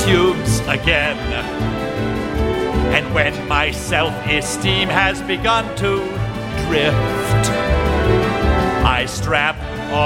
tubes again. And when my self-esteem has begun to drift, I strap